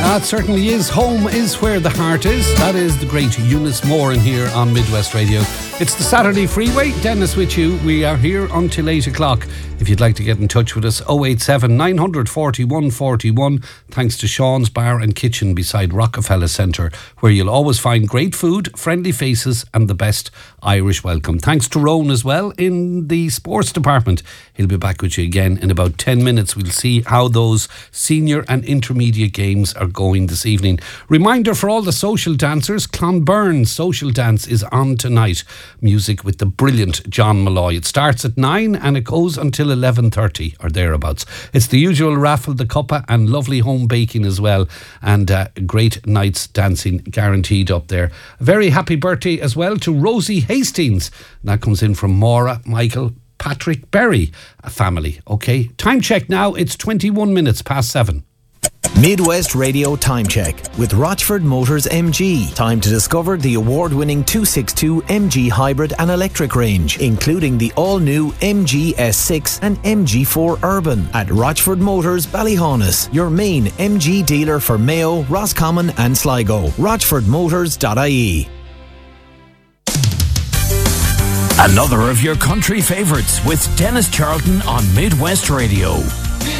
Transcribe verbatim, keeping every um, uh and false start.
That certainly is. Home is where the heart is. That is the great Eunice Moran here on Midwest Radio. It's the Saturday Freeway. Dennis with you. We are here until eight o'clock. If you'd like to get in touch with us, oh eight seven, nine four one, four one. Thanks to Sean's Bar and Kitchen beside Rockefeller Centre, where you'll always find great food, friendly faces and the best Irish welcome. Thanks to Rowan as well in the sports department. He'll be back with you again in about ten minutes. We'll see how those senior and intermediate games are going this evening. Reminder for all the social dancers, Clonburn's social dance is on tonight. Music with the brilliant John Malloy. It starts at nine and it goes until eleven thirty or thereabouts. It's the usual raffle, the cuppa and lovely home baking as well, and uh, great nights dancing guaranteed up there. A very happy birthday as well to Rosie Hastings. That comes in from Maura, Michael, Patrick Berry, a family. Okay, time check now. It's twenty-one minutes past seven. Midwest Radio Time Check with Rochford Motors M G. Time to discover the award-winning two sixty-two M G hybrid and electric range, including the all-new M G S six and M G four Urban at Rochford Motors Ballyhaunis, your main M G dealer for Mayo, Roscommon and Sligo. rochford motors dot I E. Another of your country favourites with Dennis Charlton on Midwest Radio.